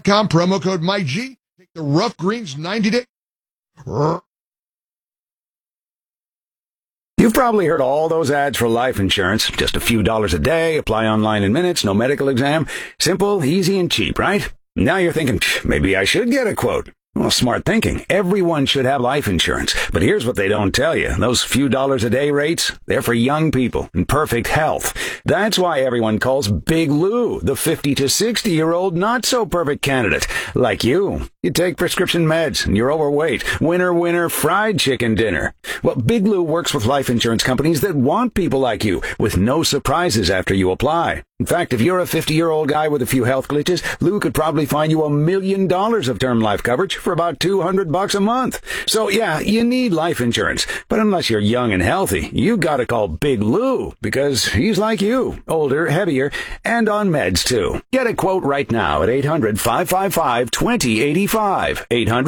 Com, promo code MyG. Take the Rough Greens 90-day. You've probably heard all those ads for life insurance. Just a few dollars a day, apply online in minutes, no medical exam. Simple, easy, and cheap, right? Now you're thinking, maybe I should get a quote. Well, smart thinking. Everyone should have life insurance. But here's what they don't tell you. Those few dollars a day rates, they're for young people in perfect health. That's why everyone calls Big Lou the 50 to 60-year-old not-so-perfect candidate. Like you. You take prescription meds and you're overweight. Winner, winner, fried chicken dinner. Well, Big Lou works with life insurance companies that want people like you with no surprises after you apply. In fact, if you're a 50-year-old guy with a few health glitches, Lou could probably find you $1 million of term life coverage for about $200 a month. So yeah, you need life insurance. But unless you're young and healthy, you gotta call Big Lou because he's like you, older, heavier, and on meds too. Get a quote right now at 800-555-2085.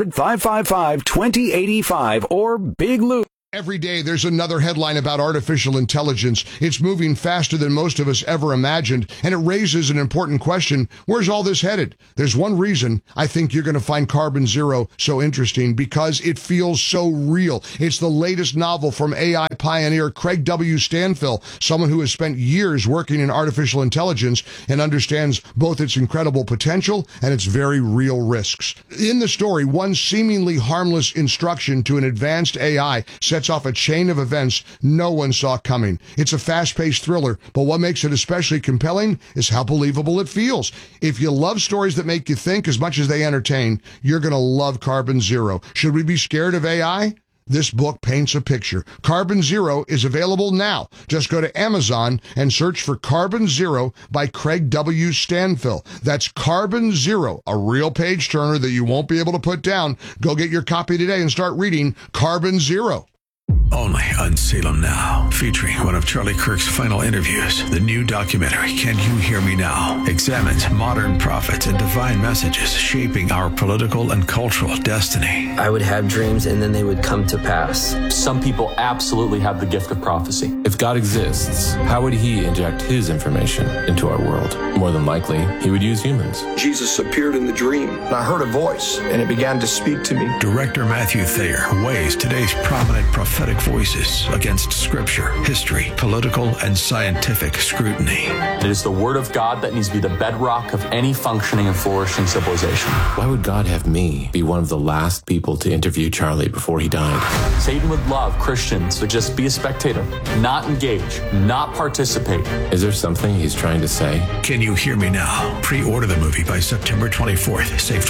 800-555-2085 or Big Lou. Every day there's another headline about artificial intelligence. It's moving faster than most of us ever imagined, and it raises an important question. Where's all this headed? There's one reason I think you're going to find Carbon Zero so interesting, because it feels so real. It's the latest novel from AI pioneer Craig W. Stanfill, someone who has spent years working in artificial intelligence and understands both its incredible potential and its very real risks. In the story, one seemingly harmless instruction to an advanced AI sets off a chain of events no one saw coming. It's a fast-paced thriller, but what makes it especially compelling is how believable it feels. If you love stories that make you think as much as they entertain, you're going to love Carbon Zero. Should we be scared of AI? This book paints a picture. Carbon Zero is available now. Just go to Amazon and search for Carbon Zero by Craig W. Stanfill. That's Carbon Zero, a real page-turner that you won't be able to put down. Go get your copy today and start reading Carbon Zero. Only on Salem Now, featuring one of Charlie Kirk's final interviews. The new documentary, Can You Hear Me Now?, examines modern prophets and divine messages shaping our political and cultural destiny. I would have dreams and then they would come to pass. Some people absolutely have the gift of prophecy. If God exists, how would he inject his information into our world? More than likely, he would use humans. Jesus appeared in the dream, and I heard a voice, and it began to speak to me. Director Matthew Thayer weighs today's prominent prophetic voices against scripture, history, political, and scientific scrutiny. It is the word of God that needs to be the bedrock of any functioning and flourishing civilization. Why would God have me be one of the last people to interview Charlie before he died? Satan would love Christians to just be a spectator, not engage, not participate. Is there something he's trying to say? Can You Hear Me Now? Pre-order the movie by September 24th. Save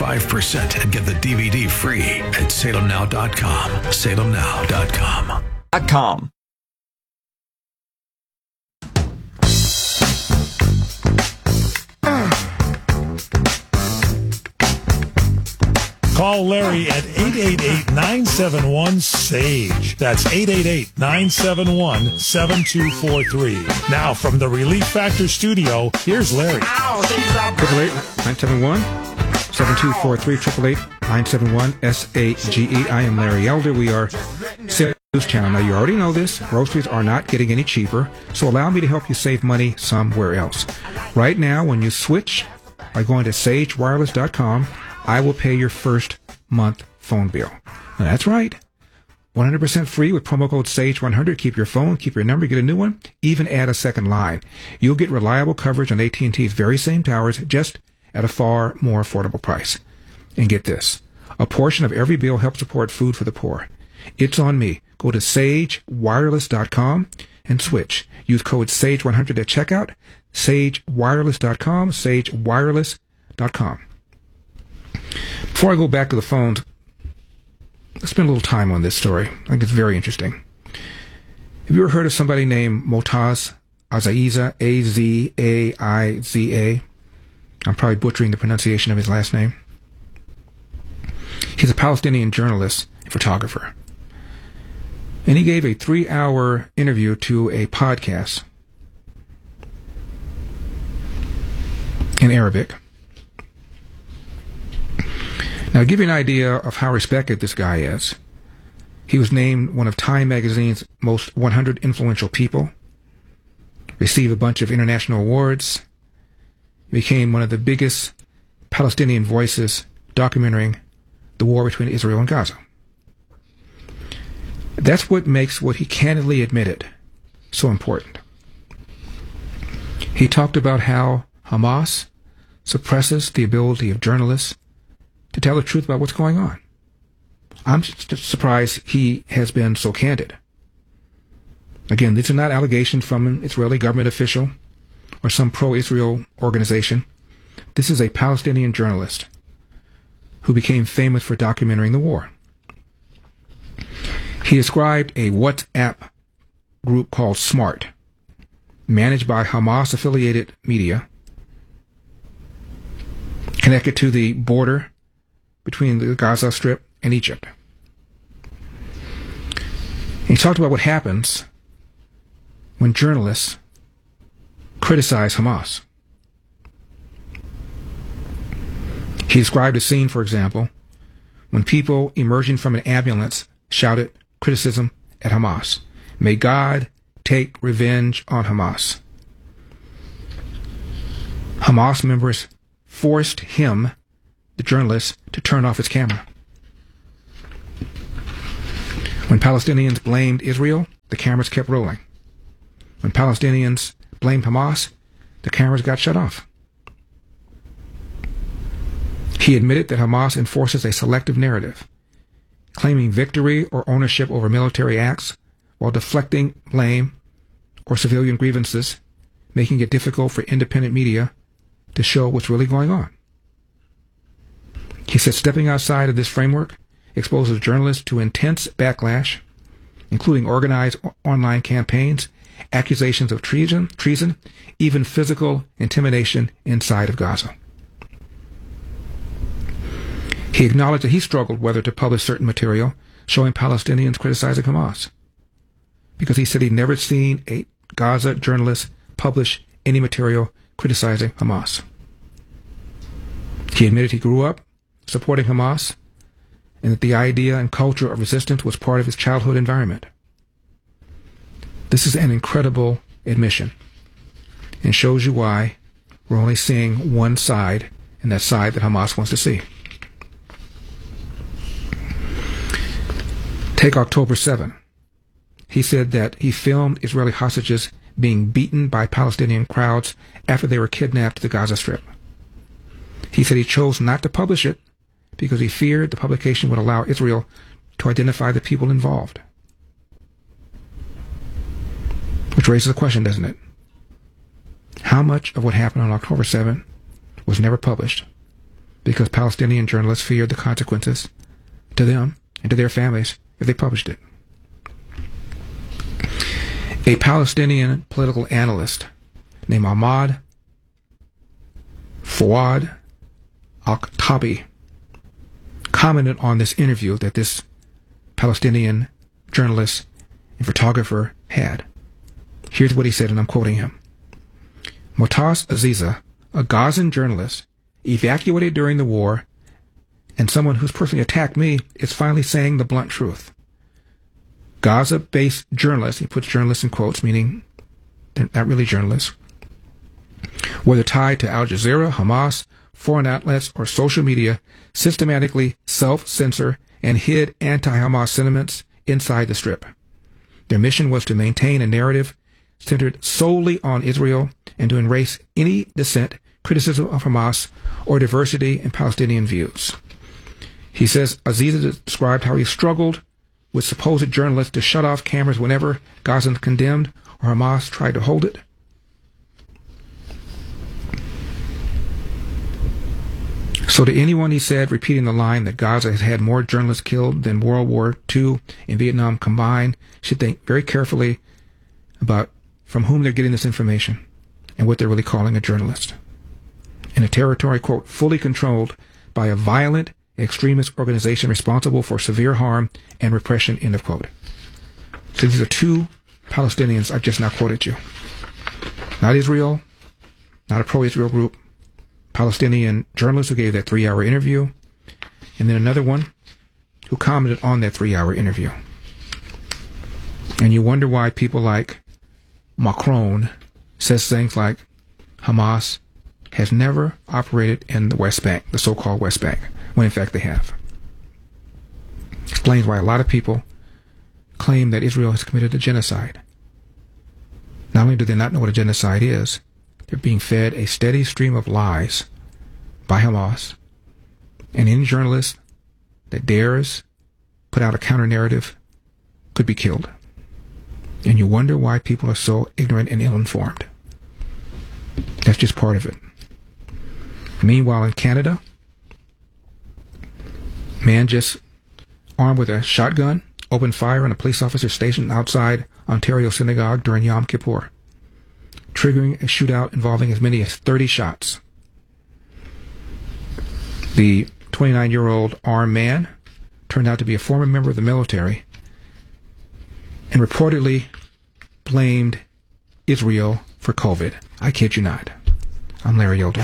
25% and get the DVD free at salemnow.com. salemnow.com. Call Larry at 888-971-SAGE. That's 888-971-7243. Now, from the Relief Factor studio, here's Larry. 888-971-7243, 888-971-SAGE. I am Larry Elder. We are Salem News Channel. Now, you already know this. Groceries are not getting any cheaper, so allow me to help you save money somewhere else. Right now, when you switch by going to sagewireless.com, I will pay your first month phone bill. Now, that's right. 100% free with promo code SAGE100. Keep your phone, keep your number, get a new one, even add a second line. You'll get reliable coverage on AT&T's very same towers, just at a far more affordable price. And get this. A portion of every bill helps support food for the poor. It's on me. Go to sagewireless.com and switch. Use code SAGE100 at checkout. sagewireless.com, sagewireless.com. Before I go back to the phones, let's spend a little time on this story. I think it's very interesting. Have you ever heard of somebody named Motaz Azaiza, A-Z-A-I-Z-A? I'm probably butchering the pronunciation of his last name. He's a Palestinian journalist and photographer. And he gave a 3-hour interview to a podcast in Arabic. Now, to give you an idea of how respected this guy is, he was named one of Time magazine's most 100 influential people, received a bunch of international awards, became one of the biggest Palestinian Voices documenting the war between Israel and Gaza. That's what makes what he candidly admitted so important. He talked about how Hamas suppresses the ability of journalists to tell the truth about what's going on. I'm just surprised he has been so candid. Again, these are not allegations from an Israeli government official or some pro-Israel organization. This is a Palestinian journalist who became famous for documenting the war. He described a WhatsApp group called SMART, managed by Hamas-affiliated media, connected to the border between the Gaza Strip and Egypt. He talked about what happens when journalists criticize Hamas. He described a scene, for example, when people emerging from an ambulance shouted criticism at Hamas. May God take revenge on Hamas. Hamas members forced him, the journalist, to turn off his camera. When Palestinians blamed Israel, the cameras kept rolling. When Palestinians blamed Hamas, the cameras got shut off. He admitted that Hamas enforces a selective narrative, claiming victory or ownership over military acts while deflecting blame or civilian grievances, making it difficult for independent media to show what's really going on. He said stepping outside of this framework exposes journalists to intense backlash, including organized online campaigns, accusations of treason, even physical intimidation inside of Gaza. He acknowledged that he struggled whether to publish certain material showing Palestinians criticizing Hamas, because he said he'd never seen a Gaza journalist publish any material criticizing Hamas. He admitted he grew up supporting Hamas and that the idea and culture of resistance was part of his childhood environment. This is an incredible admission and shows you why we're only seeing one side, and that side that Hamas wants to see. Take October 7. He said that he filmed Israeli hostages being beaten by Palestinian crowds after they were kidnapped to the Gaza Strip. He said he chose not to publish it because he feared the publication would allow Israel to identify the people involved. Which raises a question, doesn't it? How much of what happened on October 7 was never published because Palestinian journalists feared the consequences to them and to their families if they published it? A Palestinian political analyst named Ahmad Fawad Al-Khattabi commented on this interview that this Palestinian journalist and photographer had. Here's what he said, and I'm quoting him. Motas Aziza, a Gazan journalist, evacuated during the war, and someone who's personally attacked me, is finally saying the blunt truth. Gaza-based journalists, he puts journalists in quotes, meaning they're not really journalists, whether tied to Al Jazeera, Hamas, foreign outlets, or social media, systematically self-censor and hid anti-Hamas sentiments inside the Strip. Their mission was to maintain a narrative centered solely on Israel and to erase any dissent, criticism of Hamas, or diversity in Palestinian views. He says Aziza described how he struggled with supposed journalists to shut off cameras whenever Gazans condemned or Hamas tried to hold it. So to anyone, he said, repeating the line that Gaza has had more journalists killed than World War II and Vietnam combined, should think very carefully about from whom they're getting this information and what they're really calling a journalist. In a territory, quote, fully controlled by a violent extremist organization responsible for severe harm and repression, end of quote. So these are two Palestinians I've just now quoted you. Not Israel, not a pro-Israel group, Palestinian journalist who gave that 3-hour interview, and then another one who commented on that 3-hour interview. And you wonder why people like Macron says things like Hamas has never operated in the West Bank, the so-called West Bank, when in fact they have. Explains why a lot of people claim that Israel has committed a genocide. Not only do they not know what a genocide is, they're being fed a steady stream of lies by Hamas, and any journalist that dares put out a counter-narrative could be killed. And you wonder why people are so ignorant and ill-informed. That's just part of it. Meanwhile, in Canada, man just armed with a shotgun opened fire on a police officer stationed outside Ontario Synagogue during Yom Kippur, triggering a shootout involving as many as 30 shots. The 29-year-old armed man turned out to be a former member of the military and reportedly blamed Israel for COVID. I kid you not. I'm Larry Elder.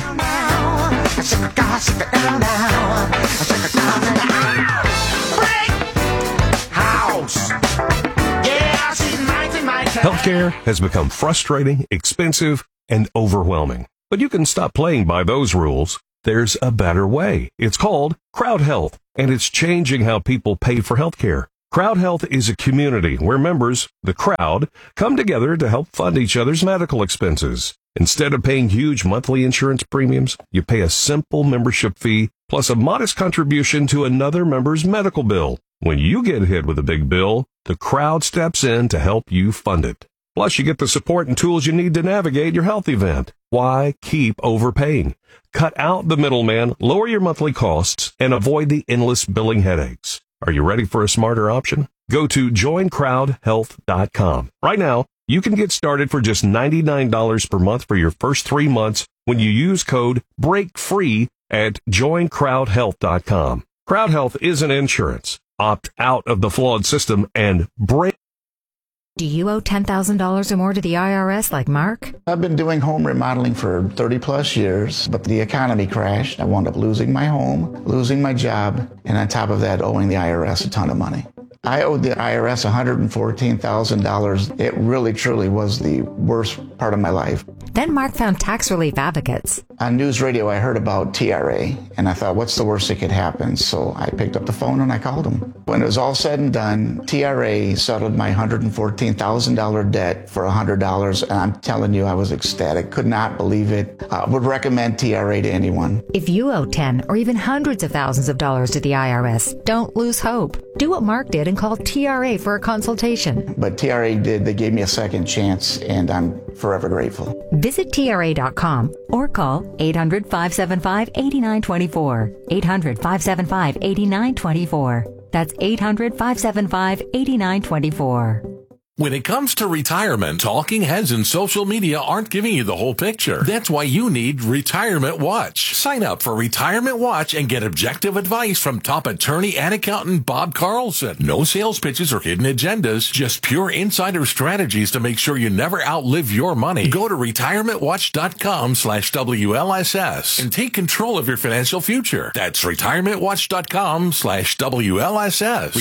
Healthcare has become frustrating, expensive, and overwhelming. But you can stop playing by those rules. There's a better way. It's called Crowd Health, and it's changing how people pay for healthcare. Crowd Health is a community where members, the crowd, come together to help fund each other's medical expenses. Instead of paying huge monthly insurance premiums, you pay a simple membership fee plus a modest contribution to another member's medical bill. When you get hit with a big bill, the crowd steps in to help you fund it. Plus, you get the support and tools you need to navigate your health event. Why keep overpaying? Cut out the middleman, lower your monthly costs, and avoid the endless billing headaches. Are you ready for a smarter option? Go to joincrowdhealth.com. Right now, you can get started for just $99 per month for your first 3 months when you use code BREAKFREE at joincrowdhealth.com. Crowd Health isn't insurance. Opt out of the flawed system and break. Do you owe $10,000 or more to the IRS like Mark? I've been doing home remodeling for 30 plus years, but the economy crashed. I wound up losing my home, losing my job, and on top of that, owing the IRS a ton of money. I owed the IRS $114,000. It really, truly was the worst part of my life. Then Mark found tax relief advocates. On news radio, I heard about TRA, and I thought, what's the worst that could happen? So I picked up the phone and I called them. When it was all said and done, TRA settled my $114,000 debt for $100, and I'm telling you, I was ecstatic. Could not believe it. Would recommend TRA to anyone. If you owe 10 or even hundreds of thousands of dollars to the IRS, don't lose hope. Do what Mark did and call TRA for a consultation. But TRA did. They gave me a second chance, and I'm forever grateful. Visit TRA.com or call 800-575-8924. 800-575-8924. That's 800-575-8924. When it comes to retirement, talking heads and social media aren't giving you the whole picture. That's why you need Retirement Watch. Sign up for Retirement Watch and get objective advice from top attorney and accountant Bob Carlson. No sales pitches or hidden agendas, just pure insider strategies to make sure you never outlive your money. Go to retirementwatch.com/WLSS and take control of your financial future. That's retirementwatch.com/WLSS.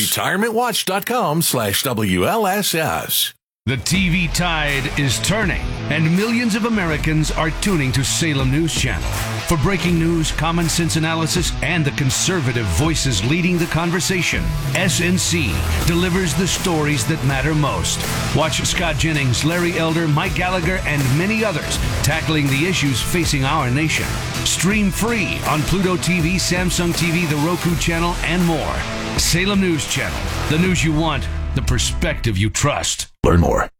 retirementwatch.com/WLSS. The TV tide is turning, and millions of Americans are tuning to Salem News Channel. For breaking news, common sense analysis, and the conservative voices leading the conversation, SNC delivers the stories that matter most. Watch Scott Jennings, Larry Elder, Mike Gallagher, and many others tackling the issues facing our nation. Stream free on Pluto TV, Samsung TV, the Roku channel, and more. Salem News Channel, the news you want, the perspective you trust. Learn more